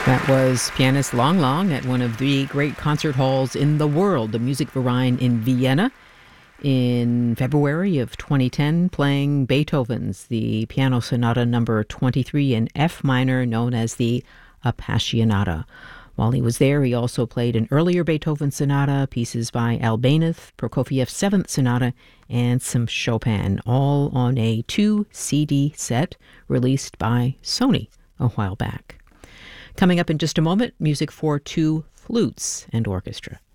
That was pianist Lang Lang at one of the great concert halls in the world, the Musikverein in Vienna, in February of 2010, playing Beethoven's the Piano Sonata number 23 in F minor, known as the Appassionata. While he was there, he also played an earlier Beethoven sonata, pieces by Albéniz, Prokofiev's Seventh Sonata, and some Chopin, all on a 2-CD set released by Sony a while back. Coming up in just a moment, music for two flutes and orchestra.